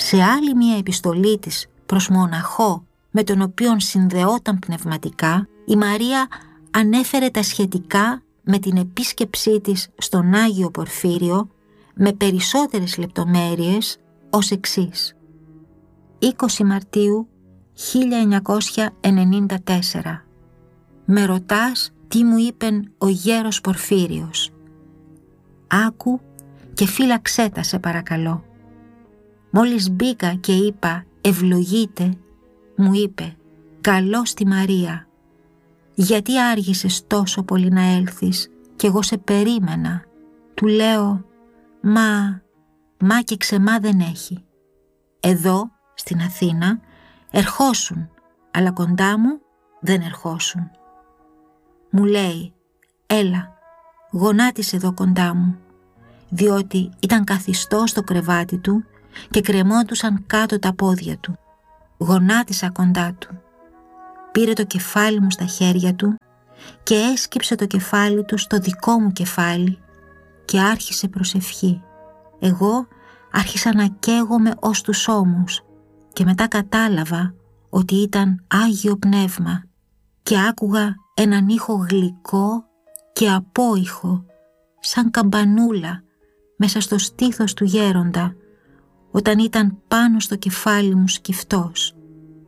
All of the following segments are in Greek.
σε άλλη μία επιστολή της προς μοναχό με τον οποίον συνδεόταν πνευματικά, η Μαρία ανέφερε τα σχετικά με την επίσκεψή της στον Άγιο Πορφύριο με περισσότερες λεπτομέρειες ως εξής. 20 Μαρτίου 1994. Με ρωτάς τι μου είπεν ο γέρος Πορφύριος. Άκου και φύλαξέ τα σε παρακαλώ. Μόλις μπήκα και είπα ευλογείτε, μου είπε καλώς τη Μαρία. Γιατί άργησες τόσο πολύ να έλθεις κι εγώ σε περίμενα. Του λέω μα και ξεμά δεν έχει. Εδώ στην Αθήνα ερχόσουν, αλλά κοντά μου δεν ερχόσουν. Μου λέει έλα γονάτισε εδώ κοντά μου, διότι ήταν καθιστό στο κρεβάτι του και κρεμόντουσαν κάτω τα πόδια του. Γονάτισα κοντά του. Πήρε το κεφάλι μου στα χέρια του και έσκυψε το κεφάλι του στο δικό μου κεφάλι και άρχισε προσευχή. Εγώ άρχισα να καίγομαι ως τους ώμους και μετά κατάλαβα ότι ήταν Άγιο Πνεύμα και άκουγα έναν ήχο γλυκό και απόϊχο σαν καμπανούλα μέσα στο στήθος του γέροντα όταν ήταν πάνω στο κεφάλι μου σκυφτός.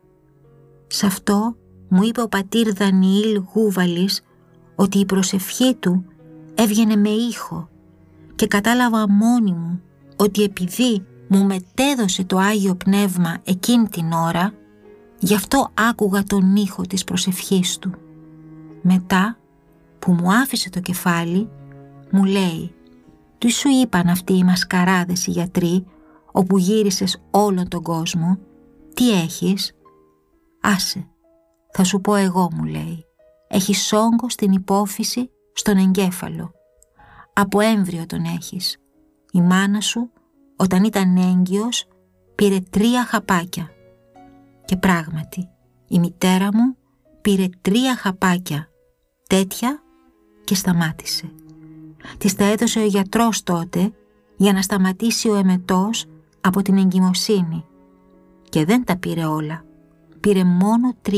Σ' αυτό μου είπε ο πατήρ Δανιήλ Γούβαλης ότι η προσευχή του έβγαινε με ήχο και κατάλαβα μόνη μου ότι επειδή μου μετέδωσε το Άγιο Πνεύμα εκείνη την ώρα, γι' αυτό άκουγα τον ήχο της προσευχής του. Μετά που μου άφησε το κεφάλι, μου λέει «Τι σου είπαν αυτοί οι μασκαράδες οι γιατροί, όπου γύρισες όλον τον κόσμο, τι έχεις?» «Άσε, θα σου πω εγώ», μου λέει. «Έχεις όγκο στην υπόφυση στον εγκέφαλο. Από έμβριο τον έχεις. Η μάνα σου, όταν ήταν έγκυος, πήρε 3 χαπάκια. Και πράγματι, η μητέρα μου πήρε 3 χαπάκια, τέτοια και σταμάτησε. Της τα έδωσε ο γιατρός τότε για να σταματήσει ο εμετός από την εγκυμοσύνη. Και δεν τα πήρε όλα. Πήρε μόνο 3.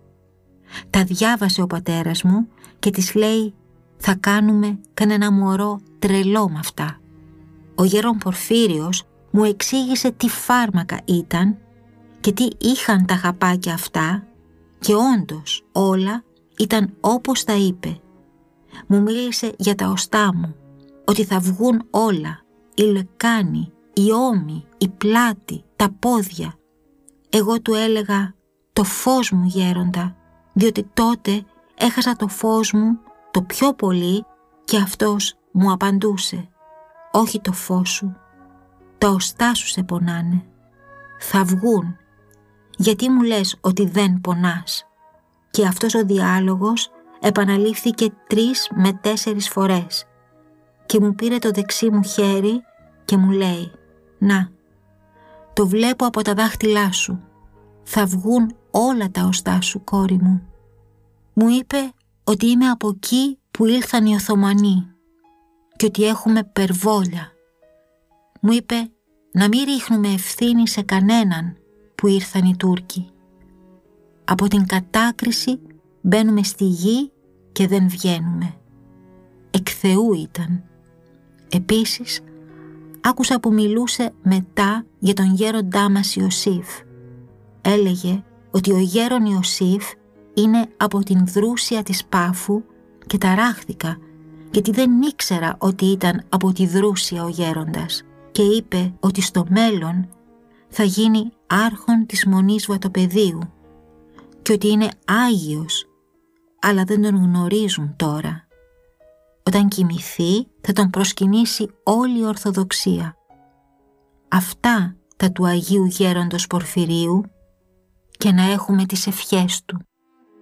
Τα διάβασε ο πατέρας μου και της λέει «Θα κάνουμε κανένα μωρό τρελό με αυτά». Ο γέρον Πορφύριος μου εξήγησε τι φάρμακα ήταν και τι είχαν τα χαπάκια αυτά και όντως όλα ήταν όπως τα είπε. Μου μίλησε για τα οστά μου, ότι θα βγουν όλα, η λεκάνη, η ώμη, η πλάτη, τα πόδια. Εγώ του έλεγα «Το φως μου γέροντα», διότι τότε έχασα το φως μου το πιο πολύ και αυτός μου απαντούσε «Όχι το φως σου, τα οστά σου σε πονάνε, θα βγουν, γιατί μου λες ότι δεν πονάς?» Και αυτός ο διάλογος επαναλήφθηκε 3 με 4 φορές και μου πήρε το δεξί μου χέρι και μου λέει «Να, το βλέπω από τα δάχτυλά σου, θα βγουν όλα τα οστά σου, κόρη μου». Μου είπε ότι είμαι από εκεί που ήλθαν οι Οθωμανοί και ότι έχουμε περβόλια. Μου είπε να μην ρίχνουμε ευθύνη σε κανέναν που ήρθαν οι Τούρκοι. Από την κατάκριση μπαίνουμε στη γη και δεν βγαίνουμε. Εκ Θεού ήταν. Επίσης, άκουσα που μιλούσε μετά για τον γέροντά μας Ιωσήφ. Έλεγε ότι ο γέρον Ιωσήφ είναι από την Δρούσια της Πάφου και ταράχθηκα γιατί δεν ήξερα ότι ήταν από τη Δρούσια ο γέροντας και είπε ότι στο μέλλον θα γίνει άρχον της Μονής Βατοπεδίου και ότι είναι Άγιος, αλλά δεν τον γνωρίζουν τώρα. Όταν κοιμηθεί θα τον προσκυνήσει όλη η Ορθοδοξία. Αυτά τα του Αγίου Γέροντος Πορφυρίου και να έχουμε τις ευχές του.